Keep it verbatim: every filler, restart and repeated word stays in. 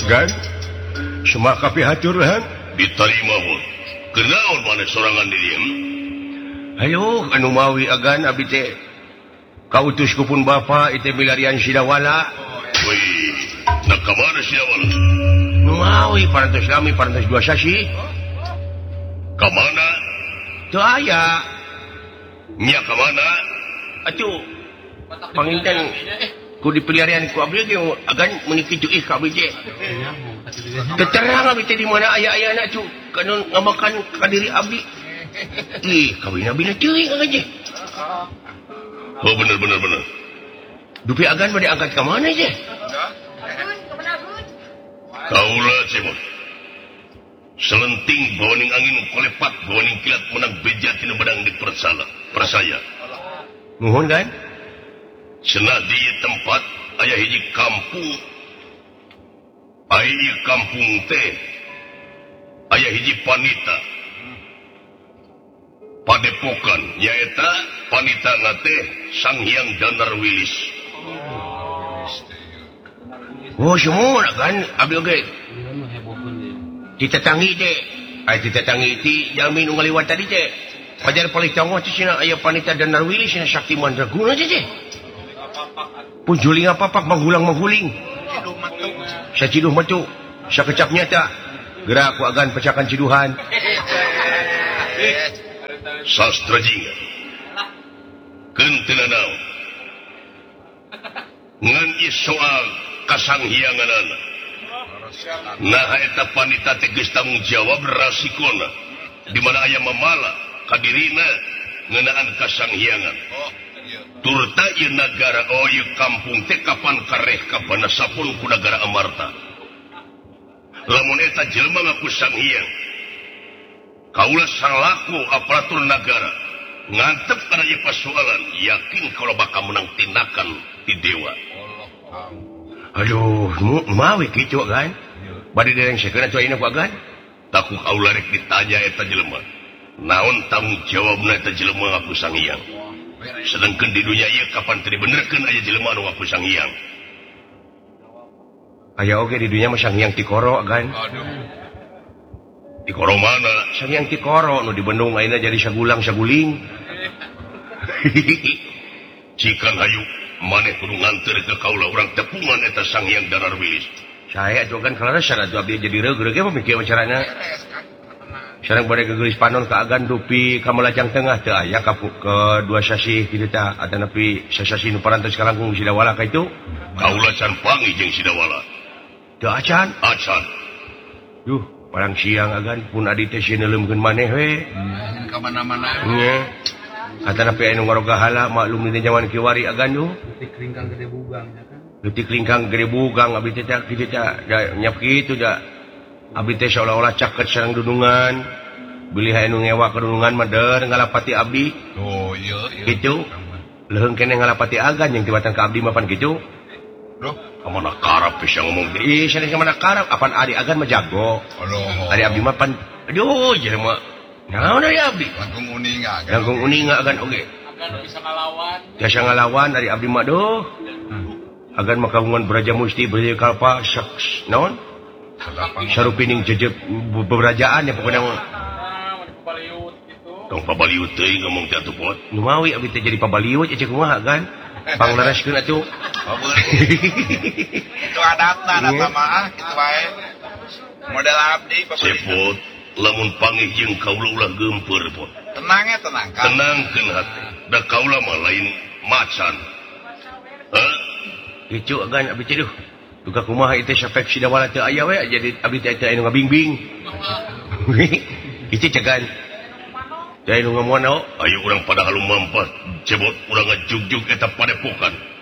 Gan semaka pihatur han diterima pun kenaon mana sorangan diri ayo anu mawi agan abi teh kautus kupun bapa itu milarian Sidawala wih nak kemana Sidawala mawi parantos kami parantos dua sasi kemana tuh aya nya kemana atuh panginten ku di pelarian ku abdi ge agan meunikitu ih ka abdi teh keterang abdi teh di mana aya-aya anak cu kana ngamakan ka diri abdi ih kawin abdi na teuing agan je oh bener bener bener dupi agan bade angkat ka mana je kaula cemon selenting bawaning angin kolepat bawaning kilat menang beja tina badang di persala persaya nuhun kan cenah di tempat aya hiji kampung aya kampung teh aya hiji panita padepokan nyaeta panita na teh Sang Hyang Danar Wilis oh semua kan abdi oge ditetangi teh ay ditetangi ti jalmi nu ngaliwat tadi teh pajar paling canggih teh cenah aya panita Danar Wilis cenah sakti mandraguna teh teh punjuling apa-apa manghulang-manghuling saciduh matu sakecap nyata gerak ku agan pecakan ciduhan sastra jingga keun naon ngan ieu soal kasanghianganana nah eta panita teh geus tanggung jawab rasikona di mana aya mamala ka dirina ngeunaan kasanghiangan turta ieu nagara oh ieu kampung teh kapan kareh kapan sapun ku nagara Amarta lamun eta jelema ngaku Sang Hyang kaula salaku aparatur nagara ngantep kana ieu persoalan yakin kalau bakal menang tindakan ti dewa aduh mawi kitu kan bade derengsekeun atuh ayeuna ku agan takut kaula rek ditanya eta jelema naon tanggung jawabna eta jelema ngaku Sang Hyang sedangkan di dunia ieu kapan teu dibenerkeun aya jelema anu ngaku Sang Hyang aya oge di dunia mah Sang Hyang Tikoro kan Tikoro mana Sang Hyang Tikoro nu di Bandung ayeuna jadi sagulang saguling cikan hayu maneh kudu nganter ke kaula urang tepungan eta Sang Hyang Danar Wilis saya juga kan kalau syarat abdi jadi reug-reug ge mikir carana sareng bade gegelis panon ka agan dupi ka Melajang Tengah teu aya ka ke dua sasi kitu tah atanapi sasasi nu parantos ka langkung Sidawala ka itu kaula can pangi jeung Sidawala teu acan acan duh parang siang agan pun adi teh sineuleumeun maneh we ka mana-mana nya atanapi anu ngaroga hala maklum di zaman kiwari agan duh leutik lingkang gede bugang ya kan leutik lingkang gede bugang abdi teh teh kitu teh da nyap kitu da abdi teh seolah-olah caket sareng dudungan bilih anu ngewa ka dudungan mah deur ngalapati abdi oh iya iya kitu leuheung keneh ngalapati agan yang tibatan ka abdi mah pan kitu duh kamana karep bisa ngomong gitu ih cenah kamana karep apan ari agan mah jago aduh ari abdi mah pan aduh jelema naon ari abdi langkung uninga langkung uninga agan oge agan bisa ngalawan biasa ngalawan ari abdi mah duh agan mah kagungan Braja Musti Braja Kalpa naon sarupining jejeg beberajaan ya pokoknya tong pabaliut teuing ngomong teh atuh pot nu mawi abdi teh jadi pabaliut ece kumaha kan panglereskeun atuh itu adatna ada mah kitu bae model abdi sepot lamun panggih jeung kaula ulah geumpeur pot tenang ya tenang kan tenangkeun hati da kaula mah lain macan heh kitu agan abdi teh duh duka kumaha ieu teh sapek Sidawala teu aya we jadi abdi teh anu ngabingbing kitu cegan teh anu ngamono ayo urang pada halu mampat cebot urang ngajugjug eta padepokan